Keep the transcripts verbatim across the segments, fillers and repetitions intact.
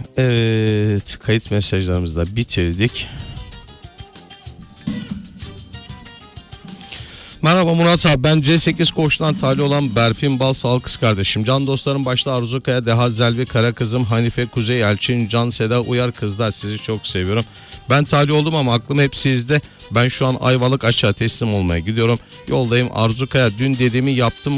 Evet, kayıt mesajlarımızı da bitirdik. Merhaba Murat abi, ben C sekiz koğuştan talih olan Berfin Bal sağ ol kız kardeşim. Can dostlarım başta Arzu Kaya, Deha Zelvi, Kara Kızım, Hanife, Kuzey, Elçin, Can, Seda, Uyar kızlar, sizi çok seviyorum. Ben talih oldum ama aklım hep sizde. Ben şu an Ayvalık aşağı teslim olmaya gidiyorum. Yoldayım Arzu Kaya, dün dediğimi yaptım.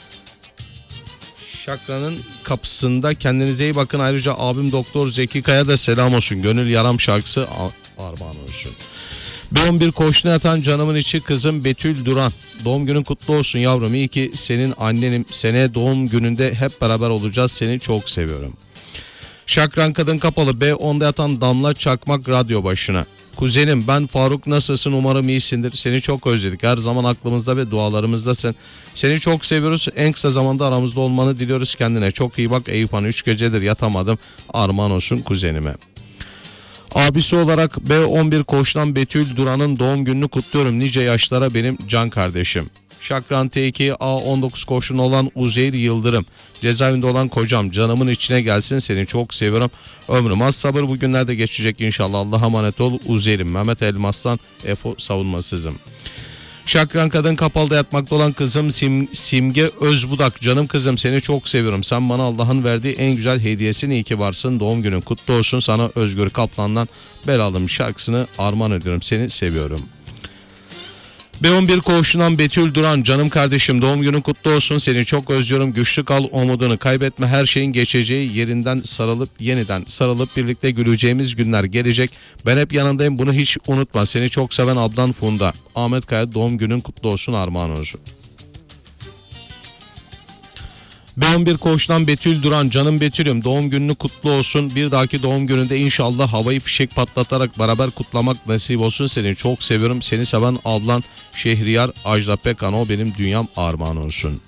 Şakra'nın kapısında, kendinize iyi bakın. Ayrıca abim Doktor Zeki Kaya da selam olsun. Gönül Yaram şarkısı armağan olsun. B on bir koğuşuna yatan canımın içi kızım Betül Duran. Doğum günün kutlu olsun yavrum. İyi ki senin annenim. Seneye doğum gününde hep beraber olacağız. Seni çok seviyorum. Şakran Kadın Kapalı B onda yatan Damla Çakmak radyo başına. Kuzenim ben Faruk, nasılsın, umarım iyisindir. Seni çok özledik. Her zaman aklımızda ve dualarımızdasın. Seni çok seviyoruz. En kısa zamanda aramızda olmanı diliyoruz. Kendine çok iyi bak. Eyüphan, üç gecedir yatamadım. Armağan olsun kuzenime. Abisi olarak B on bir koğuştan Betül Duran'ın doğum gününü kutluyorum. Nice yaşlara benim can kardeşim. Şakran T iki A on dokuz koğuşunda olan Uzeyr Yıldırım. Cezaevinde olan kocam, canımın içine gelsin, seni çok seviyorum. Ömrüm az sabır, bugünlerde geçecek inşallah. Allah'a emanet ol Uzeyrim. Mehmet Elmas'tan Efo savunmasızım. Şakran Kadın Kapalı'da yatmakta olan kızım Sim, Simge Özbudak. Canım kızım, seni çok seviyorum. Sen bana Allah'ın verdiği en güzel hediyesin. İyi ki varsın. Doğum günün kutlu olsun. Sana Özgür Kaplan'dan Belalım şarkısını armağan ediyorum. Seni seviyorum. B on bir koğuşundan Betül Duran. Canım kardeşim, doğum günün kutlu olsun. Seni çok özlüyorum. Güçlü kal, umudunu kaybetme. Her şeyin geçeceği, yerinden sarılıp yeniden sarılıp birlikte güleceğimiz günler gelecek. Ben hep yanındayım, bunu hiç unutma. Seni çok seven ablan Funda. Ahmet Kaya, doğum günün kutlu olsun, armağan olsun. B on bir koğuştan Betül Duran. Canım Betül'üm, doğum gününü kutlu olsun. Bir dahaki doğum gününde inşallah havayı fişek patlatarak beraber kutlamak nasip olsun. Seni çok seviyorum. Seni seven ablan Şehriyar Ajda Pekkan, o benim dünyam, armağan olsun.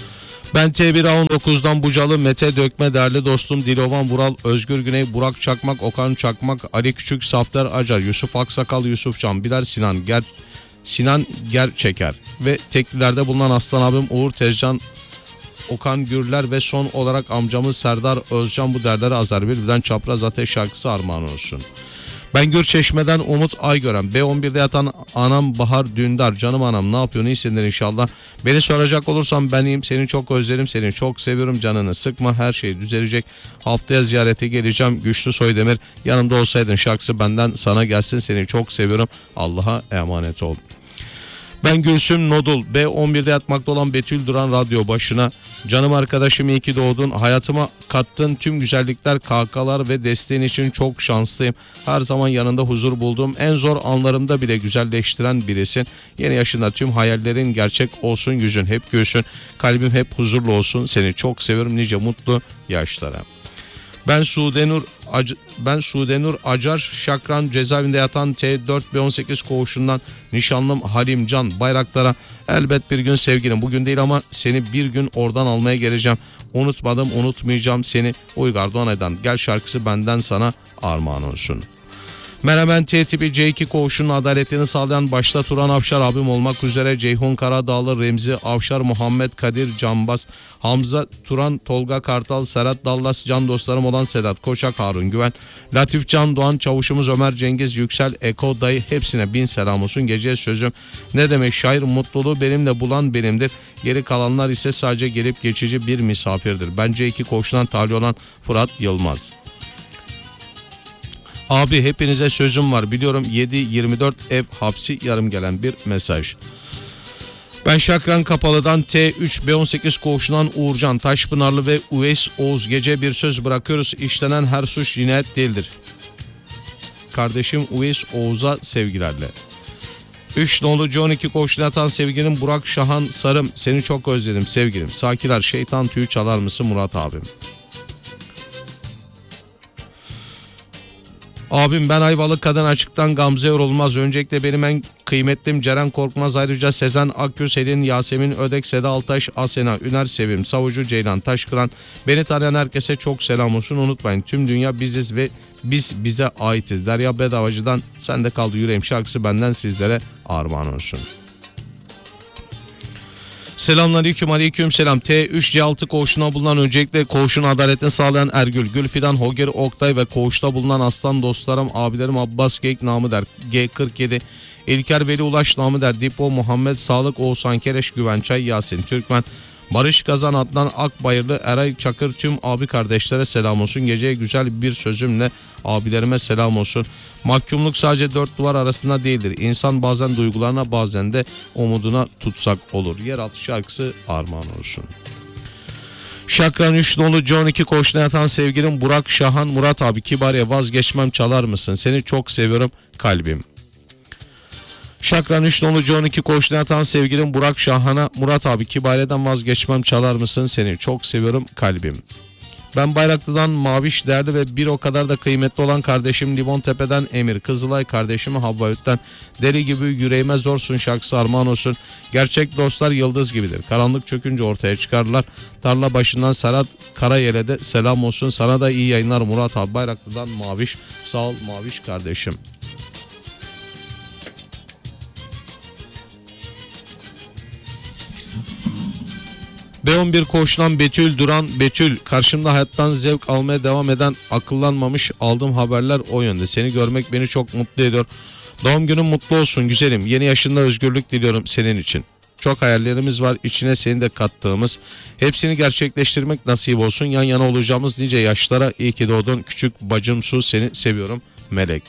Ben T bir A on dokuzdan Bucalı Mete Dökme, değerli dostum Dilovan Vural, Özgür Güney, Burak Çakmak, Okan Çakmak, Ali Küçük, Safter Acar, Yusuf Aksakal, Yusuf Can, Bilal Sinan Ger, Sinan Gerçeker ve teklilerde bulunan Aslan abim Uğur Tezcan, Okan Gürler ve son olarak amcamız Serdar Özcan, bu derleri azar birden Çapraz Ateş şarkısı armağan olsun. Ben Gürçeşme'den Umut Aygören. B on birde yatan anam Bahar Dündar. Canım anam, ne yapıyorsun, iyisindir inşallah. Beni soracak olursam ben iyiyim. Seni çok özlerim. Seni çok seviyorum. Canını sıkma. Her şey düzelecek. Haftaya ziyarete geleceğim. Güçlü Soydemir. Yanımda olsaydın şarkısı benden sana gelsin. Seni çok seviyorum. Allah'a emanet ol. Ben Gülsüm Nodul. B on birde yatmakta olan Betül Duran radyo başına. Canım arkadaşım, iyi ki doğdun. Hayatıma kattığın tüm güzellikler, kahkahalar ve desteğin için çok şanslıyım. Her zaman yanında huzur bulduğum, en zor anlarımda bile güzelleştiren birisin. Yeni yaşında tüm hayallerin gerçek olsun, yüzün hep gülsün. Kalbim hep huzurlu olsun. Seni çok seviyorum. Nice mutlu yaşlara. Ben Sudenur Ac- ben Sudenur Acar. Şakran cezaevinde yatan T dört B on sekiz koğuşundan nişanlım Halim Can Bayraktar'a, elbet bir gün sevgilim, bugün değil ama seni bir gün oradan almaya geleceğim. Unutmadım, unutmayacağım seni. Uygar Doğanay'dan Gel şarkısı benden sana armağan olsun. Menemen T tipi C iki koğuşunun adaletini sağlayan başta Turan Avşar abim olmak üzere Ceyhun Karadağlı, Remzi Avşar, Muhammed Kadir Canbaz, Hamza Turan, Tolga Kartal, Serhat Dallas, can dostlarım olan Sedat Koçak, Harun Güven, Latif Can Doğan, çavuşumuz Ömer Cengiz Yüksel, Eko Dayı, hepsine bin selam olsun. Geceye sözüm ne demek şair, mutluluğu benimle bulan benimdir. Geri kalanlar ise sadece gelip geçici bir misafirdir. Bence iki koğuştan talih olan Fırat Yılmaz. Abi hepinize sözüm var. Biliyorum yedi yirmi dört ev hapsi, yarım gelen bir mesaj. Ben Şakran Kapalı'dan T üç B on sekiz koğuşundan Uğurcan Taşpınarlı ve Uveys Oğuz. Gece bir söz bırakıyoruz. İşlenen her suç cinayet değildir. Kardeşim Uveys Oğuz'a sevgilerle. üç nolu C on iki koğuşuna yatan sevgilim Burak Şahan Sarım. Seni çok özledim sevgilim. Sakiler şeytan tüyü çalar mısın Murat abim? Abim ben Ayvalık Kadın Açık'tan Gamze Yorulmaz. Öncelikle benim en kıymetlim Ceren Korkmaz. Ayrıca Sezen Akgül, Selin, Yasemin Ödek, Seda Altaş, Asena, Üner Sevim, Savucu, Ceylan Taşkıran. Beni tanıyan herkese çok selam olsun. Unutmayın, tüm dünya biziz ve biz bize aitiz. Derya Bedavacı'dan Sende Kaldı Yüreğim şarkısı benden sizlere armağan olsun. Selamünaleyküm, aleyküm selam. T üç C altı koğuşuna bulunan, öncelikle koğuşun adaletini sağlayan Ergül, Gülfidan, Hoger, Oktay ve koğuşta bulunan aslan dostlarım, abilerim Abbas Geyik namı der, G kırk yedi, İlker Veli Ulaş namı der, Dipo, Muhammed Sağlık, Oğuzhan Kereş, Güvençay, Yasin Türkmen, Barış Kazan, Adnan Akbayırlı, Eray Çakır, tüm abi kardeşlere selam olsun. Geceye güzel bir sözümle abilerime selam olsun. Mahkumluk sadece dört duvar arasında değildir. İnsan bazen duygularına, bazen de umuduna tutsak olur. Yeraltı şarkısı armağan olsun. Şakran üç nolu C on iki koğuşuna yatan sevgilim Burak Şahan, Murat abi Kibariye vazgeçmem çalar mısın? Seni çok seviyorum kalbim. Şakran üç nolu C on iki koğuşuna yatan sevgilim Burak Şahan'a, Murat abi Kibariye'den vazgeçmem çalar mısın? Seni çok seviyorum kalbim. Ben Bayraklı'dan Maviş, değerli ve bir o kadar da kıymetli olan kardeşim Limontepe'den Emir, Kızılay kardeşim Havva Öt'ten deli gibi yüreğime zorsun şarkısı armağan olsun. Gerçek dostlar yıldız gibidir. Karanlık çökünce ortaya çıkarlar. Tarla başından Serhat Karayel'e selam olsun. Sana da iyi yayınlar Murat abi. Bayraklı'dan Maviş. Sağ ol Maviş kardeşim. B on bir koğuştan Betül Duran, Betül karşımda hayattan zevk almaya devam eden, akıllanmamış, aldığım haberler o yönde. Seni görmek beni çok mutlu ediyor. Doğum günün mutlu olsun güzelim. Yeni yaşında özgürlük diliyorum senin için. Çok hayallerimiz var, içine seni de kattığımız. Hepsini gerçekleştirmek nasip olsun. Yan yana olacağımız nice yaşlara iyi ki doğdun. Küçük bacım Su, seni seviyorum Melek.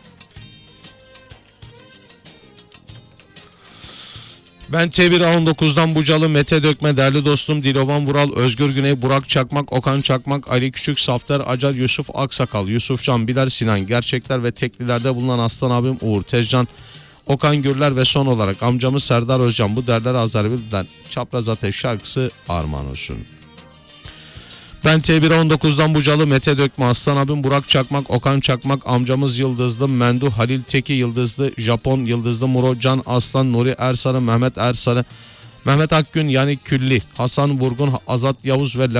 Ben T bir A on dokuzdan Bucalı Mete Dökme, değerli dostum Dilovan Vural, Özgür Güney, Burak Çakmak, Okan Çakmak, Ali Küçük, Safter Acar, Yusuf Aksakal, Yusuf Can, Bilal Sinan, Gerçekler ve Teklilerde bulunan aslan abim Uğur Tezcan, Okan Gürler ve son olarak amcamız Serdar Özcan, bu derler Azerbil'den Çapraz Ateş şarkısı armağan olsun. Ben T bir A on dokuzdan Bucalı Mete Dökme, aslan abim Burak Çakmak, Okan Çakmak, amcamız Yıldızlı, Mendu, Halil Teki Yıldızlı, Japon Yıldızlı, Muro, Can Aslan, Nuri Ersarı, Mehmet Ersarı, Mehmet Akgün yani Külli, Hasan Vurgun, Azat Yavuz ve